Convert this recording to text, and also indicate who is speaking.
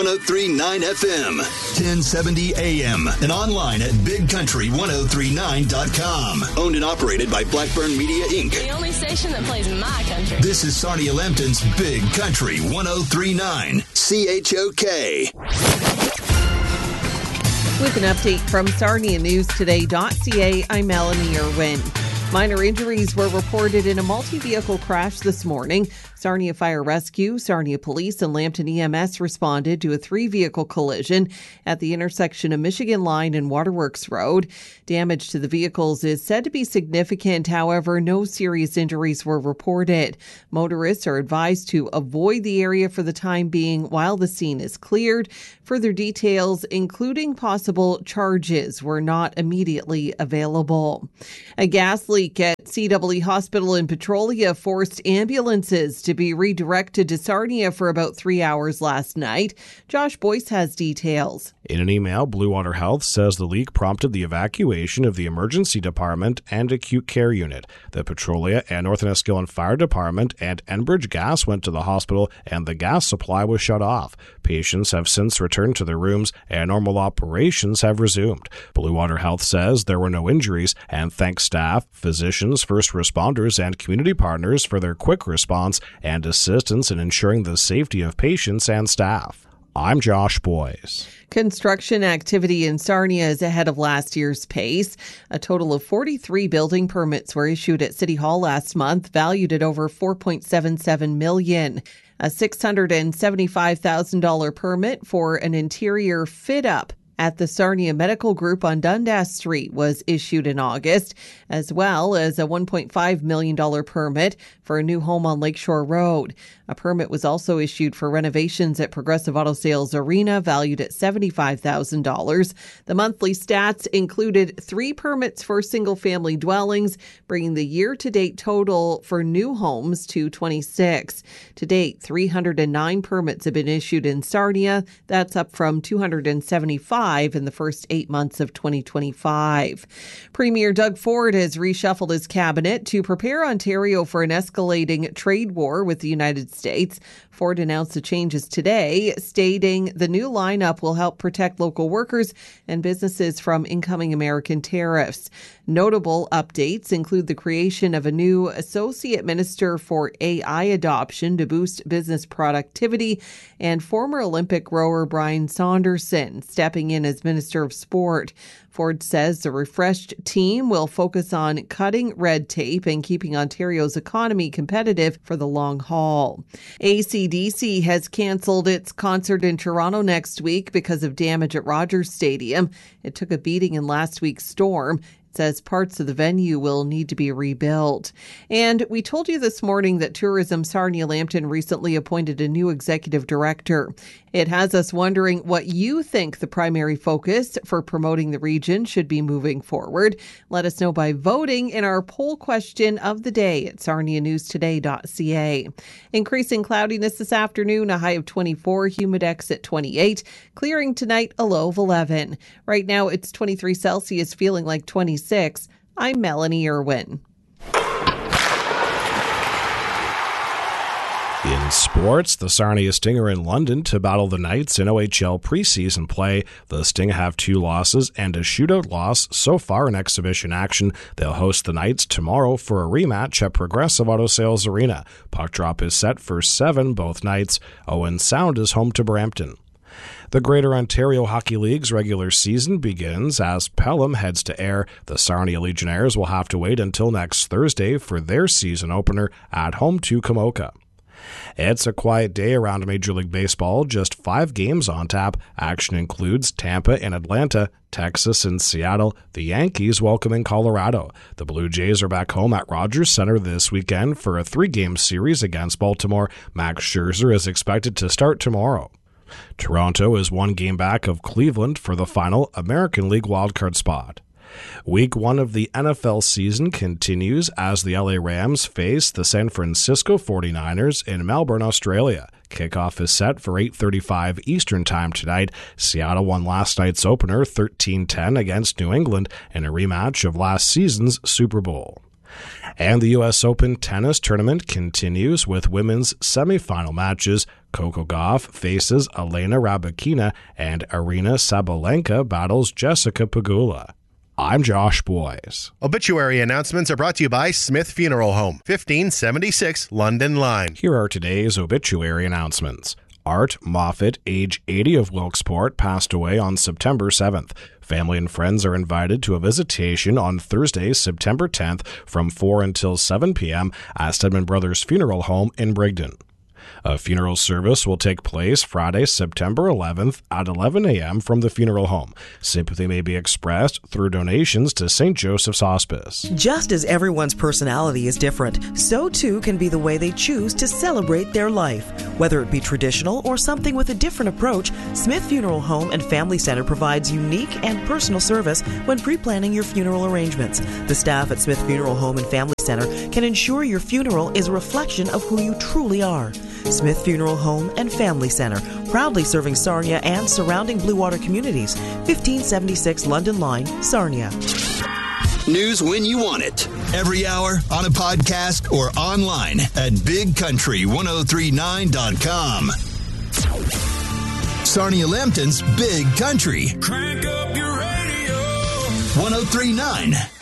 Speaker 1: 103.9 FM, 1070 AM, and online at BigCountry1039.com. Owned and operated by Blackburn Media, Inc.
Speaker 2: The only station that plays my country.
Speaker 1: This is Sarnia Lambton's Big Country 103.9 CHOK.
Speaker 3: With an update from SarniaNewsToday.ca, I'm Melanie Irwin. Minor injuries were reported in a multi-vehicle crash this morning. Sarnia Fire Rescue, Sarnia Police, and Lambton EMS responded to a 3-vehicle collision at the intersection of Michigan Line and Waterworks Road. Damage to the vehicles is said to be significant. However, no serious injuries were reported. Motorists are advised to avoid the area for the time being while the scene is cleared. Further details, including possible charges, were not immediately available. A gas leak at CW Hospital in Petrolia forced ambulances to be redirected to Sarnia for about 3 hours last night. Josh Boyce has details.
Speaker 4: In an email, Blue Water Health says the leak prompted the evacuation of the emergency department and acute care unit. The Petrolia and North Enniskillen Fire Department and Enbridge Gas went to the hospital and the gas supply was shut off. Patients have since returned to their rooms and normal operations have resumed. Blue Water Health says there were no injuries and thanks staff, physicians, first responders, and community partners for their quick response and assistance in ensuring the safety of patients and staff. I'm Josh Boyce.
Speaker 3: Construction activity in Sarnia is ahead of last year's pace. A total of 43 building permits were issued at City Hall last month, valued at over $4.77 million. A $675,000 permit for an interior fit-up at the Sarnia Medical Group on Dundas Street was issued in August, as well as a $1.5 million permit for a new home on Lakeshore Road. A permit was also issued for renovations at Progressive Auto Sales Arena, valued at $75,000. The monthly stats included 3 permits for single-family dwellings, bringing the year-to-date total for new homes to 26. To date, 309 permits have been issued in Sarnia. That's up from 275 in the first 8 months of 2025. Premier Doug Ford has reshuffled his cabinet to prepare Ontario for an escalating trade war with the United States. Ford announced the changes today, stating the new lineup will help protect local workers and businesses from incoming American tariffs. Notable updates include the creation of a new Associate Minister for AI Adoption to boost business productivity, and former Olympic rower Brian Saunderson stepping in as Minister of Sport. Ford says the refreshed team will focus on cutting red tape and keeping Ontario's economy competitive for the long haul. AC/DC has canceled its concert in Toronto next week because of damage at Rogers Stadium. It took a beating in last week's storm. Says parts of the venue will need to be rebuilt. And we told you this morning that Tourism Sarnia Lambton recently appointed a new executive director. It has us wondering what you think the primary focus for promoting the region should be moving forward. Let us know by voting in our poll question of the day at sarnianewstoday.ca. Increasing cloudiness this afternoon, a high of 24, humidex at 28, clearing tonight, a low of 11. Right now it's 23 Celsius, feeling like 26. I'm Melanie Irwin.
Speaker 4: In sports, the Sarnia Sting are in London to battle the Knights in OHL preseason play. The Sting have 2 losses and a shootout loss so far in exhibition action. They'll host the Knights tomorrow for a rematch at Progressive Auto Sales Arena. Puck drop is set for 7 both nights. Owen Sound is home to Brampton. The Greater Ontario Hockey League's regular season begins as Pelham heads to Ayr. The Sarnia Legionnaires will have to wait until next Thursday for their season opener at home to Kamoka. It's a quiet day around Major League Baseball. Just 5 games on tap. Action includes Tampa and Atlanta, Texas and Seattle, the Yankees welcoming Colorado. The Blue Jays are back home at Rogers Center this weekend for a 3-game series against Baltimore. Max Scherzer is expected to start tomorrow. Toronto is 1 game back of Cleveland for the final American League wildcard spot. Week 1 of the NFL season continues as the LA Rams face the San Francisco 49ers in Melbourne, Australia. Kickoff is set for 8:35 Eastern Time tonight. Seattle won last night's opener 13-10 against New England in a rematch of last season's Super Bowl. And the U.S. Open tennis tournament continues with women's semifinal matches. Coco Gauff faces Elena Rybakina and Arina Sabalenka battles Jessica Pegula. I'm Josh Boyes.
Speaker 5: Obituary announcements are brought to you by Smith Funeral Home, 1576 London Line.
Speaker 4: Here are today's obituary announcements. Art Moffat, age 80 of Wilkesport, passed away on September 7th. Family and friends are invited to a visitation on Thursday, September 10th from 4 until 7 p.m. at Stedman Brothers Funeral Home in Brigden. A funeral service will take place Friday, September 11th at 11 a.m. from the funeral home. Sympathy may be expressed through donations to St. Joseph's Hospice.
Speaker 6: Just as everyone's personality is different, so too can be the way they choose to celebrate their life. Whether it be traditional or something with a different approach, Smith Funeral Home and Family Center provides unique and personal service when pre-planning your funeral arrangements. The staff at Smith Funeral Home and Family Center can ensure your funeral is a reflection of who you truly are. Smith Funeral Home and Family Center, proudly serving Sarnia and surrounding Blue Water communities. 1576 London Line, Sarnia.
Speaker 1: News when you want it. Every hour on a podcast or online at BigCountry1039.com. Sarnia Lambton's Big Country.
Speaker 7: Crank up your radio.
Speaker 1: 1039